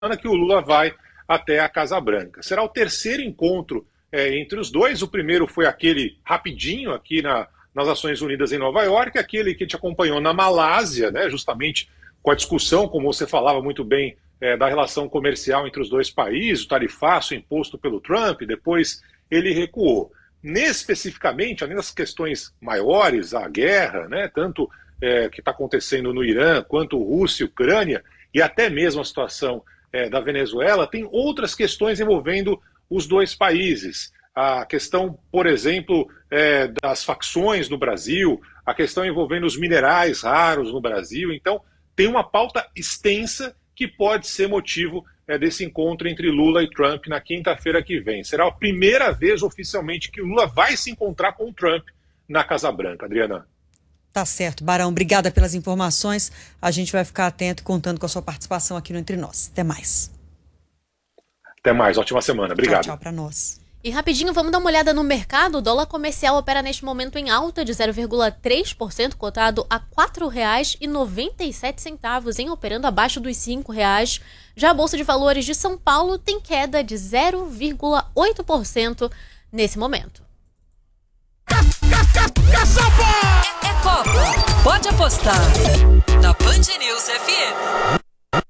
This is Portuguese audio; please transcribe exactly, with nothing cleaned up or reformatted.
que o Lula vai até a Casa Branca. Será o terceiro encontro é, entre os dois. O primeiro foi aquele rapidinho aqui na, nas Nações Unidas em Nova York, aquele que te acompanhou na Malásia, né, justamente com a discussão, como você falava muito bem, é, da relação comercial entre os dois países, o tarifaço imposto pelo Trump, depois ele recuou. Nesse, especificamente, além das questões maiores, a guerra, né, tanto é, que está acontecendo no Irã, quanto Rússia e Ucrânia, e até mesmo a situação é, da Venezuela, tem outras questões envolvendo os dois países. A questão, por exemplo, é, das facções no Brasil, a questão envolvendo os minerais raros no Brasil. Então, tem uma pauta extensa que pode ser motivo é, desse encontro entre Lula e Trump na quinta-feira que vem. Será a primeira vez oficialmente que o Lula vai se encontrar com o Trump na Casa Branca. Adriana. Tá certo, Barão. Obrigada pelas informações. A gente vai ficar atento, contando com a sua participação aqui no Entre Nós. Até mais. Até mais. Ótima semana. Obrigado. Tchau, tchau pra nós. E rapidinho, vamos dar uma olhada no mercado. O dólar comercial opera neste momento em alta de zero vírgula três por cento, cotado a quatro reais e noventa e sete centavos, em operando abaixo dos cinco reais. Já a Bolsa de Valores de São Paulo tem queda de zero vírgula oito por cento nesse momento. É, é Copa. Pode apostar na Band News F M.